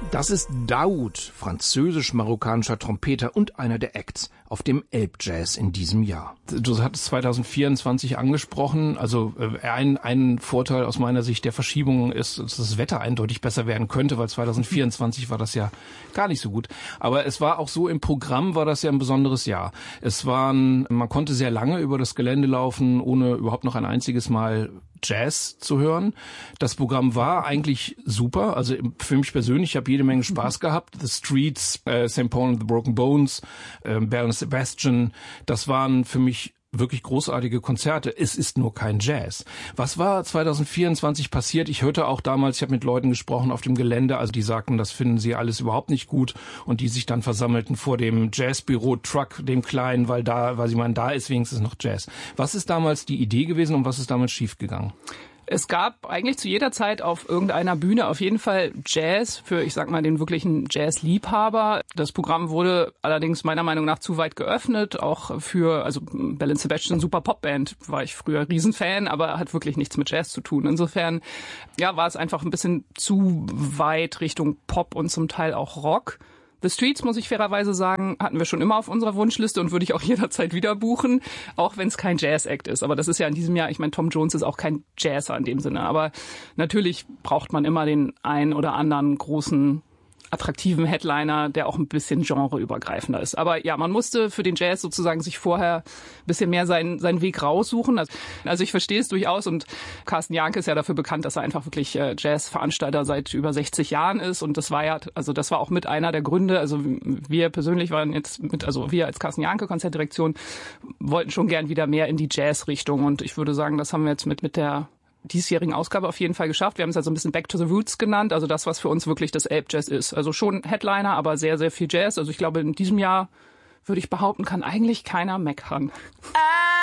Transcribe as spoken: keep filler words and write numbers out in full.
Das ist Daoud, französisch-marokkanischer Trompeter und einer der Acts auf dem Elbjazz in diesem Jahr. Du hattest zwanzig vierundzwanzig angesprochen. Also äh, ein, ein Vorteil aus meiner Sicht der Verschiebung ist, dass das Wetter eindeutig besser werden könnte, weil zwanzig vierundzwanzig war das ja gar nicht so gut. Aber es war auch so, im Programm war das ja ein besonderes Jahr. Es waren, man konnte sehr lange über das Gelände laufen, ohne überhaupt noch ein einziges Mal Jazz zu hören. Das Programm war eigentlich super. Also für mich persönlich, ich habe jede Menge Spaß gehabt. The Streets, äh, Saint Paul and the Broken Bones, äh, Belle Sebastian, das waren für mich wirklich großartige Konzerte. Es ist nur kein Jazz. Was war zwanzig vierundzwanzig passiert? Ich hörte auch damals, ich habe mit Leuten gesprochen auf dem Gelände, also die sagten, das finden sie alles überhaupt nicht gut und die sich dann versammelten vor dem Jazzbüro-Truck, dem kleinen, weil da, weil sie meinen, da ist wenigstens noch Jazz. Was ist damals die Idee gewesen und was ist damals schiefgegangen? Es gab eigentlich zu jeder Zeit auf irgendeiner Bühne auf jeden Fall Jazz für, ich sag mal, den wirklichen Jazz-Liebhaber. Das Programm wurde allerdings meiner Meinung nach zu weit geöffnet, auch für, also Belle Sebastian, super Popband, war ich früher Riesenfan, aber hat wirklich nichts mit Jazz zu tun. Insofern, ja, war es einfach ein bisschen zu weit Richtung Pop und zum Teil auch Rock. The Streets, muss ich fairerweise sagen, hatten wir schon immer auf unserer Wunschliste und würde ich auch jederzeit wieder buchen, auch wenn es kein Jazz-Act ist. Aber das ist ja in diesem Jahr, ich meine, Tom Jones ist auch kein Jazzer in dem Sinne. Aber natürlich braucht man immer den einen oder anderen großen, attraktiven Headliner, der auch ein bisschen genreübergreifender ist. Aber ja, man musste für den Jazz sozusagen sich vorher ein bisschen mehr seinen, seinen Weg raussuchen. Also ich verstehe es durchaus und Carsten Jahnke ist ja dafür bekannt, dass er einfach wirklich Jazzveranstalter seit über sechzig Jahren ist und das war ja, also das war auch mit einer der Gründe, also wir persönlich waren jetzt mit, also wir als Carsten Jahnke Konzertdirektion wollten schon gern wieder mehr in die Jazz-Richtung und ich würde sagen, das haben wir jetzt mit, mit der diesjährigen Ausgabe auf jeden Fall geschafft. Wir haben es also ein bisschen Back to the Roots genannt, also das, was für uns wirklich das Elbjazz ist. Also schon Headliner, aber sehr, sehr viel Jazz. Also ich glaube, in diesem Jahr, würde ich behaupten, kann eigentlich keiner meckern.